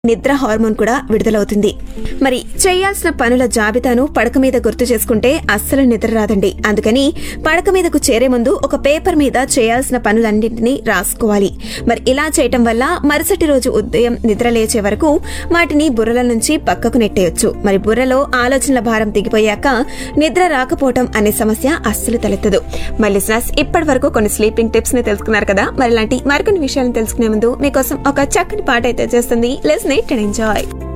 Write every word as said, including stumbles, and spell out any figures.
నిద్ర హార్మోన్ కూడా విడుదలవుతుంది. మరి చేయాల్సిన పనుల జాబితాను పడక మీద గుర్తు చేసుకుంటే అస్సలు నిద్ర రాదండి. అందుకని పడక మీదకు చేరే ముందు ఒక పేపర్ మీద చేయాల్సిన పనులన్నింటినీ రాసుకోవాలి. మరి ఇలా చేయటం వల్ల మరుసటి రోజు ఉదయం నిద్ర లేచే వరకు వాటిని బుర్రల నుంచి పక్కకు నెట్టేయొచ్చు. మరి బుర్రలో ఆలోచనల భారం దిగిపోయాక నిద్ర రాకపోవటం అనే సమస్య అస్సలు తలెత్తదు. మరి లిసనర్స్, ఇప్పటి వరకు కొన్ని స్లీపింగ్ టిప్స్ ని తెలుసుకున్నారు కదా. మరి ఇలాంటి మరికొన్ని విషయాలను తెలుసుకునే ముందు మీకోసం ఒక చక్కని పాట అయితే చేస్తుంది. Let's neat and enjoy.